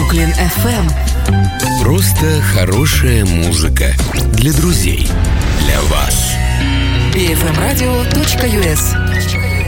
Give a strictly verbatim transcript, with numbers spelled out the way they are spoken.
Бруклин эф эм. Просто хорошая музыка для друзей, для вас. би эф эм радио точка ю эс.